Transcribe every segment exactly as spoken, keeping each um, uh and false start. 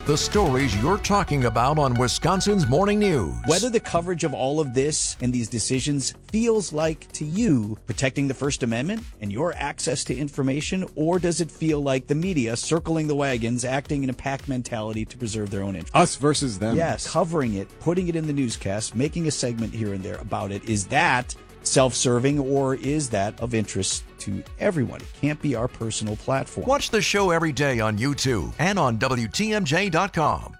The stories you're talking about on Wisconsin's Morning News. Whether the coverage of all of this and these decisions feels like to you protecting the First Amendment and your access to information, or does it feel like the media circling the wagons, acting in a pack mentality to preserve their own interests? Us versus them. Yes, covering it, putting it in the newscast, making a segment here and there about it. Is that self-serving, or is that of interest to everyone? It can't be our personal platform. Watch the show every day on YouTube and on W T M J dot com.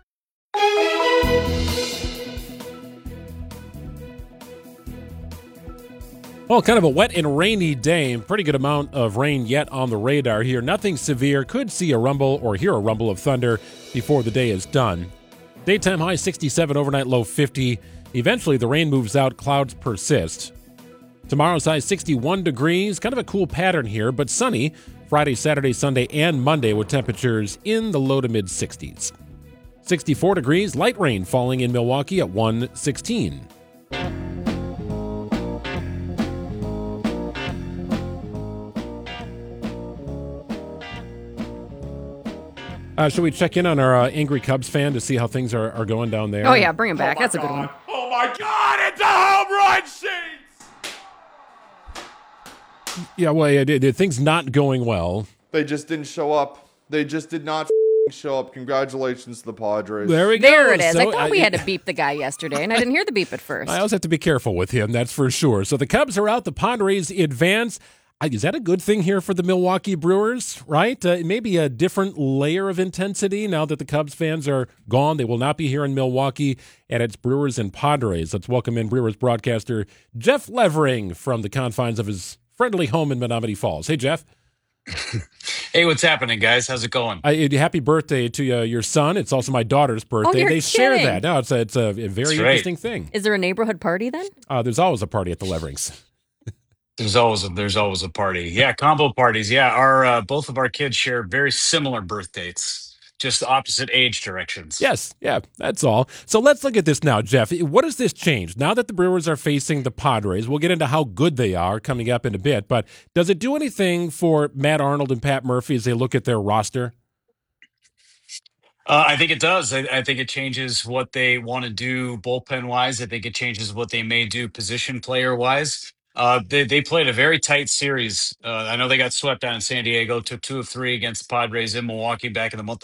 Well, kind of a wet and rainy day. Pretty good amount of rain yet on the radar here. Nothing severe. Could see a rumble or hear a rumble of thunder before the day is done. Daytime high sixty-seven, overnight low fifty. Eventually, the rain moves out. Clouds persist. Tomorrow's high sixty-one degrees. Kind of a cool pattern here, but sunny Friday, Saturday, Sunday, and Monday with temperatures in the low to mid sixties. sixty-four degrees. Light rain falling in Milwaukee at one sixteen. Uh, should we check in on our uh, angry Cubs fan to see how things are, are going down there? Oh, yeah, bring him back. Oh That's God. a good one. Oh, my God, it's a home run sheet! Yeah, well, yeah, did, did things not going well. They just didn't show up. They just did not f***ing show up. Congratulations to the Padres. There we go. There it is. So, I thought uh, we had to beep the guy yesterday, and I didn't hear the beep at first. I always have to be careful with him, that's for sure. So the Cubs are out. The Padres advance. Uh, Is that a good thing here for the Milwaukee Brewers, right? Uh, maybe a different layer of intensity now that the Cubs fans are gone. They will not be here in Milwaukee, and it's Brewers and Padres. Let's welcome in Brewers broadcaster Jeff Levering from the confines of his friendly home in Menominee Falls. Hey, Jeff. Hey, what's happening, guys? How's it going? Uh, happy birthday to uh, your son. It's also my daughter's birthday. you're they share kidding. that. No, it's a, it's a, a very That's right. interesting thing. Is there a neighborhood party then? Uh, there's always a party at the Leverings. There's always a, there's always a party. Yeah, combo parties. Yeah, our uh, both of our kids share very similar birth dates, just opposite age directions. Yes, yeah, that's all. So let's look at this now, Jeff. What does this change? Now that the Brewers are facing the Padres, we'll get into how good they are coming up in a bit, but does it do anything for Matt Arnold and Pat Murphy as they look at their roster? Uh, I think it does. I, I think it changes what they want to do bullpen wise. I think it changes what they may do position player wise. Uh, they they played a very tight series. Uh, I know they got swept down in San Diego, took two of three against the Padres in Milwaukee back in the month